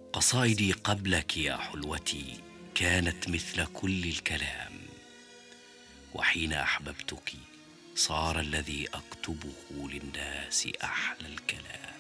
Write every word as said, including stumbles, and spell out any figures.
قصائدي قبلك يا حلوتي كانت مثل كل الكلام، وحين أحببتك صار الذي أكتبه للناس أحلى الكلام.